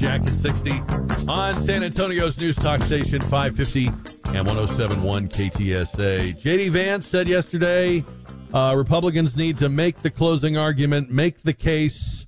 Jack at 60 on San Antonio's news talk station 550 and 107.1 KTSA. J.D. Vance said yesterday Republicans need to make the closing argument, make the case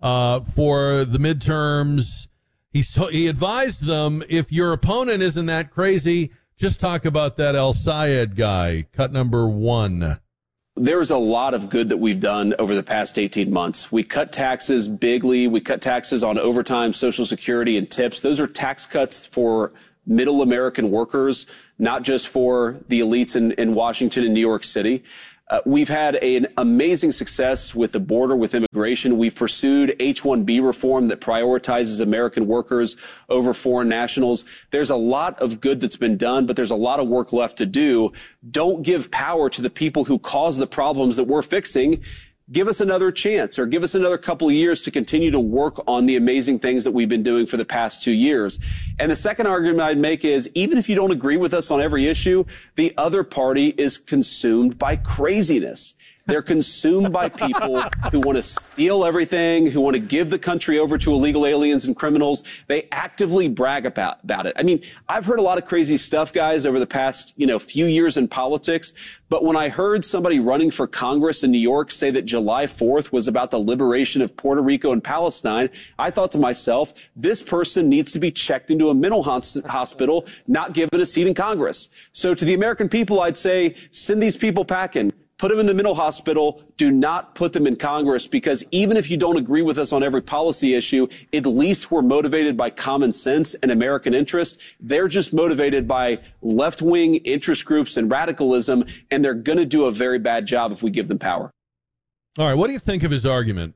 for the midterms. He advised them, if your opponent isn't that crazy, just talk about that El Sayed guy, cut number 1. There's a lot of good that we've done over the past 18 months. We cut taxes bigly. We cut taxes on overtime, Social Security, and tips. Those are tax cuts for middle American workers, not just for the elites in Washington and New York City. We've had an amazing success with the border, with immigration. We've pursued H-1B reform that prioritizes American workers over foreign nationals. There's a lot of good that's been done, but there's a lot of work left to do. Don't give power to the people who cause the problems that we're fixing. Give us another chance, or give us another couple of years to continue to work on the amazing things that we've been doing for the past 2 years. And the second argument I'd make is, even if you don't agree with us on every issue, the other party is consumed by craziness. They're consumed by people who want to steal everything, who want to give the country over to illegal aliens and criminals. They actively brag about it. I mean, I've heard a lot of crazy stuff, guys, over the past, few years in politics. But when I heard somebody running for Congress in New York say that July 4th was about the liberation of Puerto Rico and Palestine, I thought to myself, this person needs to be checked into a mental hospital, not given a seat in Congress. So to the American people, I'd say, send these people packing. Put them in the mental hospital. Do not put them in Congress, because even if you don't agree with us on every policy issue, at least we're motivated by common sense and American interest. They're just motivated by left-wing interest groups and radicalism, and they're going to do a very bad job if we give them power. All right, what do you think of his argument?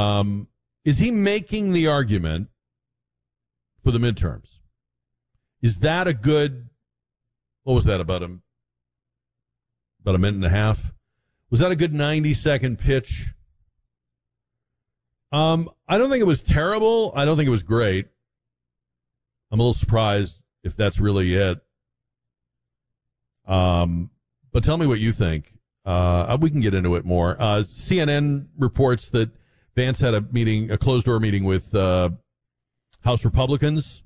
Is he making the argument for the midterms? Is that a good, what was that, about a minute and a half? Was that a good 90-second pitch? I don't think it was terrible. I don't think it was great. I'm a little surprised if that's really it. But tell me what you think. We can get into it more. CNN reports that Vance had a closed-door meeting with House Republicans,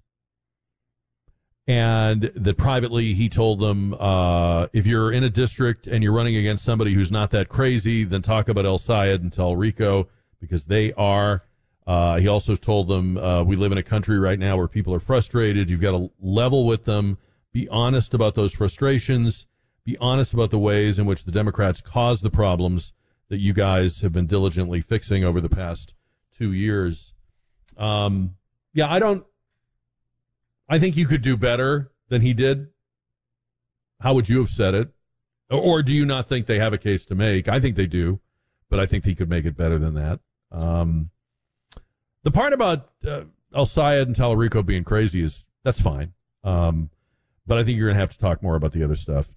and that privately he told them, if you're in a district and you're running against somebody who's not that crazy, then talk about El Sayed and Tel Rico, because they are. He also told them, we live in a country right now where people are frustrated. You've got to level with them, be honest about those frustrations, be honest about the ways in which the Democrats caused the problems that you guys have been diligently fixing over the past 2 years. I think you could do better than he did. How would you have said it? Or do you not think they have a case to make? I think they do, but I think he could make it better than that. The part about El Sayed and Talarico being crazy that's fine. But I think you're going to have to talk more about the other stuff.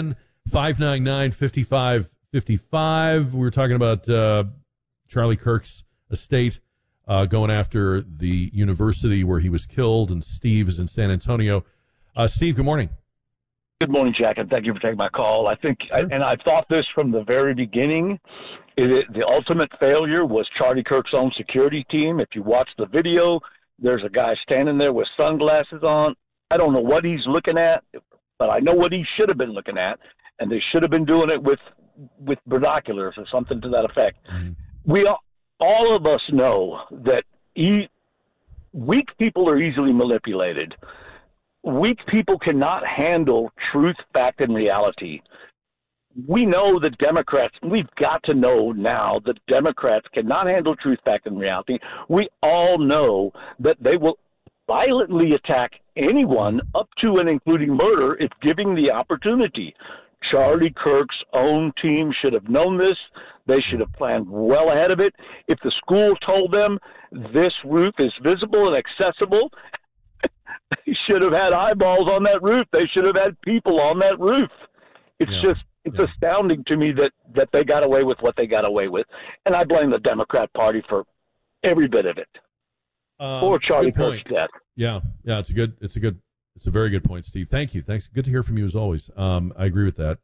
210-599-5555. We were talking about Charlie Kirk's estate. Going after the university where he was killed, and Steve is in San Antonio. Steve, good morning. Good morning, Jack, and thank you for taking my call. I think, sure. And I've thought this from the very beginning, the ultimate failure was Charlie Kirk's own security team. If you watch the video, there's a guy standing there with sunglasses on. I don't know what he's looking at, but I know what he should have been looking at, and they should have been doing it with binoculars or something to that effect. Mm-hmm. All of us know that weak people are easily manipulated. Weak people cannot handle truth, fact, and reality. We know the Democrats, we've got to know now that Democrats cannot handle truth, fact, and reality. We all know that they will violently attack anyone up to and including murder if given the opportunity. Charlie Kirk's own team should have known this. They should have planned well ahead of it. If the school told them this roof is visible and accessible, they should have had eyeballs on that roof. They should have had people on that roof. It's astounding to me that they got away with what they got away with. And I blame the Democrat Party for every bit of it. Or Charlie Kirk's death. Yeah, it's a very good point, Steve. Thank you. Thanks. Good to hear from you as always. I agree with that.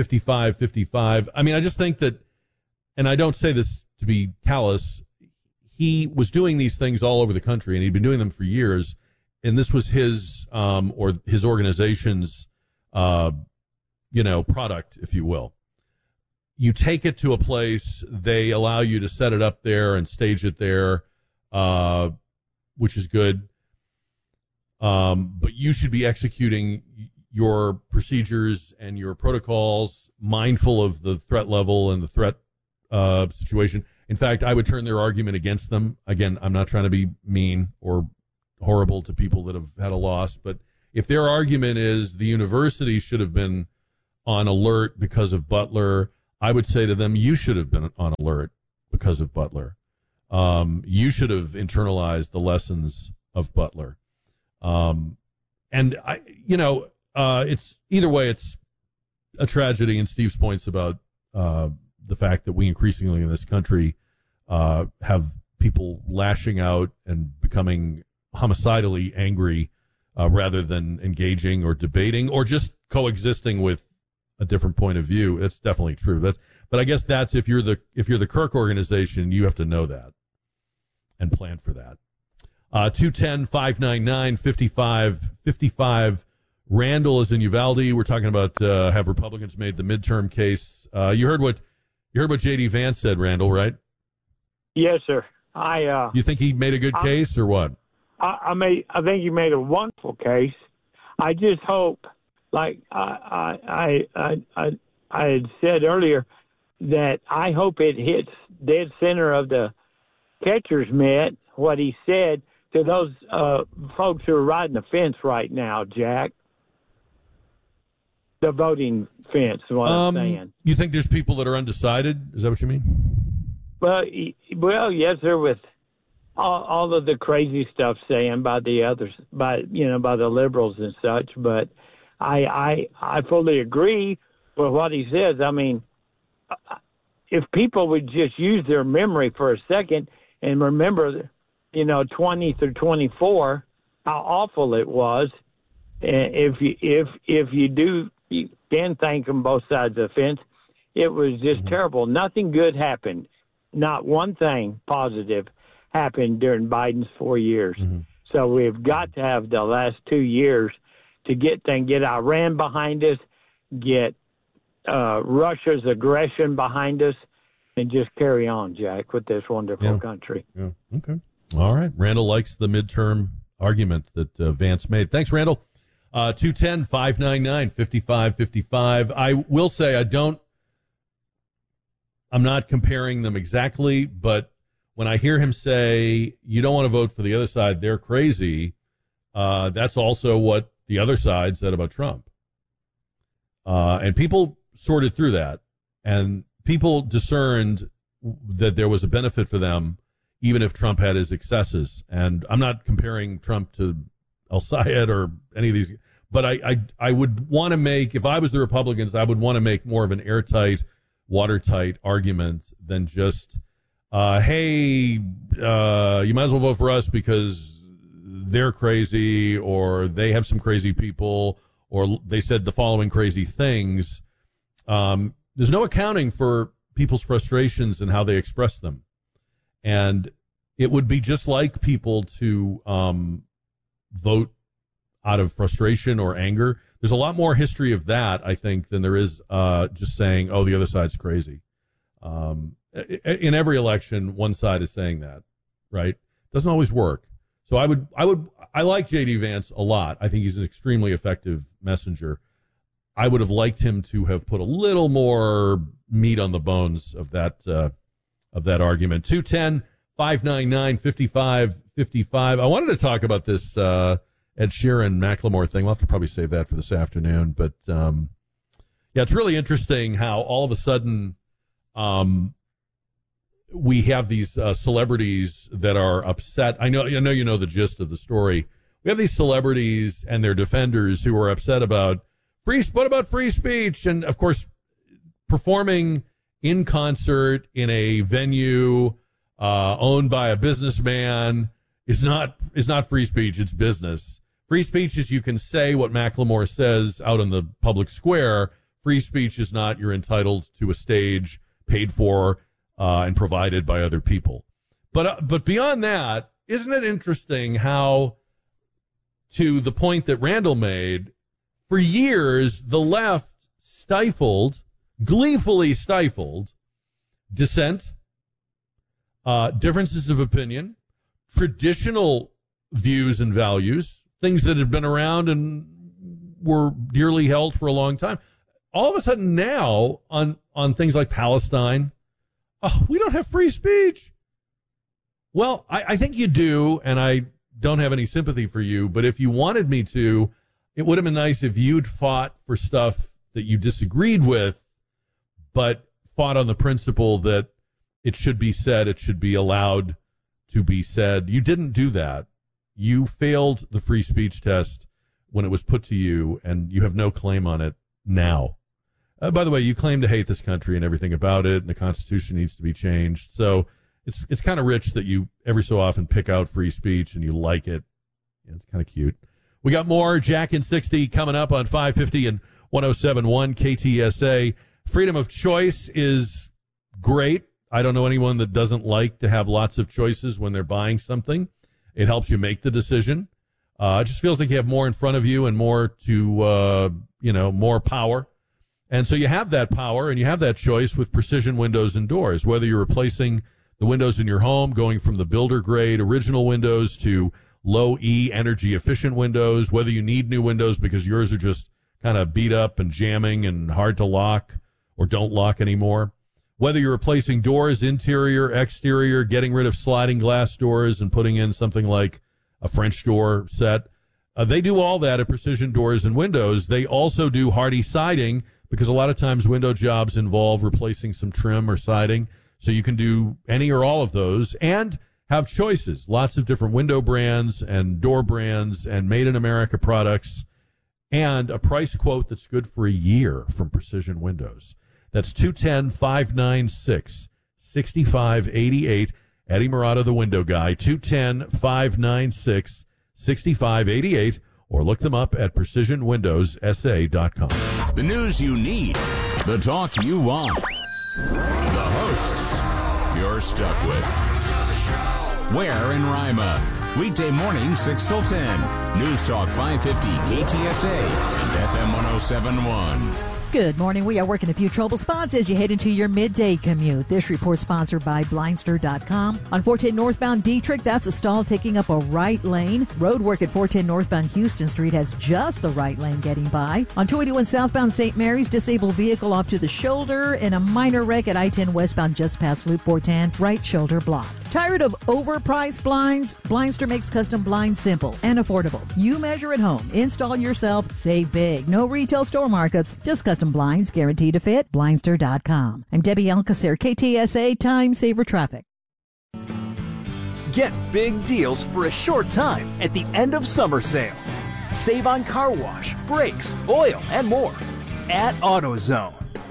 210-599-5555. I mean, I just think that, and I don't say this to be callous, he was doing these things all over the country, and he'd been doing them for years. And this was his or his organization's, product, if you will. You take it to a place, they allow you to set it up there and stage it there, which is good. But you should be executing your procedures and your protocols, mindful of the threat level and the threat situation. In fact, I would turn their argument against them. Again, I'm not trying to be mean or horrible to people that have had a loss, but if their argument is the university should have been on alert because of Butler, I would say to them, you should have been on alert because of Butler. You should have internalized the lessons of Butler. It's either way, it's a tragedy. And Steve's points about the fact that we increasingly in this country have people lashing out and becoming homicidally angry rather than engaging or debating or just coexisting with a different point of view. It's definitely true. But I guess that's if you're the Kirk organization, you have to know that and plan for that. 210-599-5555. Randall is in Uvalde. We're talking about have Republicans made the midterm case. You heard what J.D. Vance said, Randall, right? Yes, sir. You think he made a good case or what? I think he made a wonderful case. I just hope, like I had said earlier, that I hope it hits dead center of the catcher's mitt, what he said to those folks who are riding the fence right now, Jack. The voting fence is what I'm saying. You think there's people that are undecided? Is that what you mean? Well, yes, sir, with all of the crazy stuff saying by the others, by the liberals and such. But I fully agree with what he says. I mean, if people would just use their memory for a second and remember, 20 through 24, how awful it was. If you do, you can thank them both sides of the fence. It was just terrible. Nothing good happened. Not one thing positive happened during Biden's 4 years. Mm-hmm. So we've got to have the last 2 years to get Iran behind us, get Russia's aggression behind us, and just carry on, Jack, with this wonderful country. Yeah. Okay. All right. Randall likes the midterm argument that Vance made. Thanks, Randall. 210-599-5555. I will say I'm not comparing them exactly, but when I hear him say, you don't want to vote for the other side, they're crazy, that's also what the other side said about Trump. And people sorted through that, and people discerned that there was a benefit for them, even if Trump had his excesses. And I'm not comparing Trump to al-Sayed or any of these, but I would want to make, if I was the Republicans, I would want to make more of an airtight, watertight argument than just, hey, you might as well vote for us because they're crazy, or they have some crazy people, or they said the following crazy things. There's no accounting for people's frustrations and how they express them. And it would be just like people to vote out of frustration or anger. There's a lot more history of that, I think, than there is just saying, oh, the other side's crazy. In every election, one side is saying that, right? Doesn't always work. So I like J.D. Vance a lot. I think he's an extremely effective messenger. I would have liked him to have put a little more meat on the bones of that argument. 210-599-5555. I wanted to talk about this Ed Sheeran Macklemore thing. We'll have to probably save that for this afternoon. But it's really interesting how all of a sudden we have these celebrities that are upset. I know you know the gist of the story. We have these celebrities and their defenders who are upset about what about free speech? And of course, performing in concert in a venue owned by a businessman is not free speech. It's business. Free speech is you can say what Macklemore says out in the public square. Free speech is not you're entitled to a stage paid for and provided by other people. But beyond that, isn't it interesting how, to the point that Randall made, for years the left gleefully stifled dissent, differences of opinion, traditional views and values, things that had been around and were dearly held for a long time. All of a sudden now, on things like Palestine, we don't have free speech. Well, I think you do, and I don't have any sympathy for you, but if you wanted me to, it would have been nice if you'd fought for stuff that you disagreed with, but fought on the principle that it should be said, it should be allowed to be said. You didn't do that. You failed the free speech test when it was put to you, and you have no claim on it now. By the way, you claim to hate this country and everything about it, and the Constitution needs to be changed. So it's kind of rich that you every so often pick out free speech and you like it. Yeah, it's kind of cute. We got more Jack in 60 coming up on 550 and 107.1 KTSA. Freedom of choice is great. I don't know anyone that doesn't like to have lots of choices when they're buying something. It helps you make the decision. It just feels like you have more in front of you and more to, more power. And so you have that power and you have that choice with Precision Windows and Doors, whether you're replacing the windows in your home, going from the builder grade original windows to low E energy efficient windows, whether you need new windows because yours are just kind of beat up and jamming and hard to lock or don't lock anymore. Whether you're replacing doors, interior, exterior, getting rid of sliding glass doors and putting in something like a French door set. They do all that at Precision Doors and Windows. They also do hardy siding because a lot of times window jobs involve replacing some trim or siding. So you can do any or all of those and have choices. Lots of different window brands and door brands and made in America products and a price quote that's good for a year from Precision Windows. That's 210-596-6588. Eddie Murata, the window guy, 210-596-6588, or look them up at precisionwindowssa.com. The news you need, the talk you want, the hosts you're stuck with. Ware and Rima, weekday morning 6 till 10. News Talk 550 KTSA and FM 107.1. Good morning. We are working a few trouble spots as you head into your midday commute. This report sponsored by Blindster.com. On 410 northbound Dietrich, that's a stall taking up a right lane. Road work at 410 northbound Houston Street has just the right lane getting by. On 281 southbound St. Mary's, disabled vehicle off to the shoulder and a minor wreck at I-10 westbound just past Loop 410, right shoulder blocked. Tired of overpriced blinds? Blindster makes custom blinds simple and affordable. You measure at home, install yourself, save big. No retail store markups, just custom blinds guaranteed to fit. Blindster.com. I'm Debbie Alcacer, KTSA Time Saver Traffic. Get big deals for a short time at the end of summer sale. Save on car wash, brakes, oil, and more at AutoZone.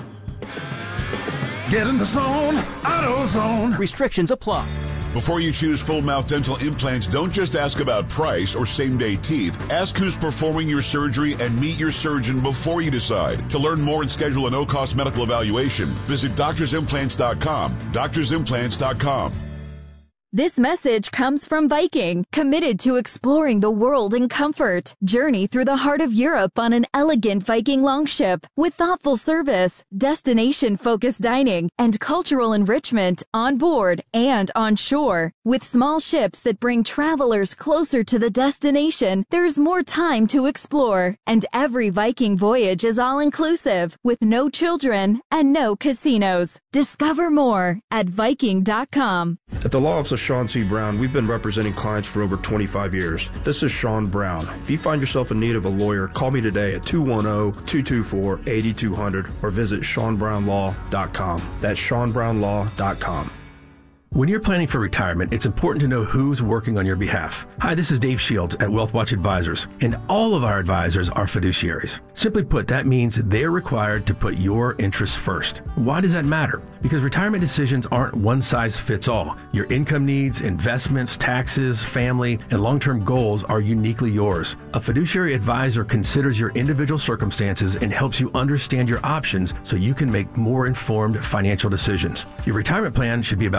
Get in the zone, AutoZone. Restrictions apply. Before you choose full mouth dental implants, don't just ask about price or same-day teeth. Ask who's performing your surgery and meet your surgeon before you decide. To learn more and schedule a no-cost medical evaluation, visit doctorsimplants.com. doctorsimplants.com. This message comes from Viking, committed to exploring the world in comfort. Journey through the heart of Europe on an elegant Viking longship with thoughtful service, destination-focused dining, and cultural enrichment on board and on shore. With small ships that bring travelers closer to the destination, there's more time to explore. And every Viking voyage is all-inclusive, with no children and no casinos. Discover more at Viking.com. At the Law Office of Sean C. Brown, we've been representing clients for over 25 years. This is Sean Brown. If you find yourself in need of a lawyer, call me today at 210-224-8200 or visit SeanBrownLaw.com. That's SeanBrownLaw.com. When you're planning for retirement, it's important to know who's working on your behalf. Hi, this is Dave Shields at WealthWatch Advisors, and all of our advisors are fiduciaries. Simply put, that means they're required to put your interests first. Why does that matter? Because retirement decisions aren't one size fits all. Your income needs, investments, taxes, family, and long-term goals are uniquely yours. A fiduciary advisor considers your individual circumstances and helps you understand your options so you can make more informed financial decisions. Your retirement plan should be about you.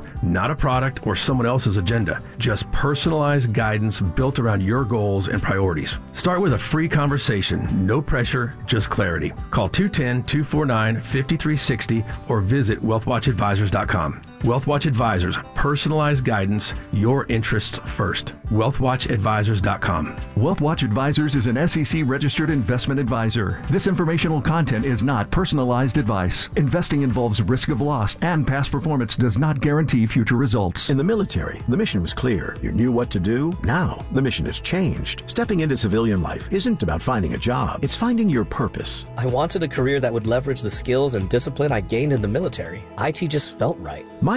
not a product or someone else's agenda. Just personalized guidance built around your goals and priorities. Start with a free conversation. No pressure, just clarity. Call 210-249-5360 or visit wealthwatchadvisors.com. WealthWatch Advisors, personalized guidance, your interests first. WealthWatchAdvisors.com. WealthWatch Advisors is an SEC-registered investment advisor. This informational content is not personalized advice. Investing involves risk of loss, and past performance does not guarantee future results. In the military, the mission was clear. You knew what to do. Now, the mission has changed. Stepping into civilian life isn't about finding a job. It's finding your purpose. I wanted a career that would leverage the skills and discipline I gained in the military. IT just felt right.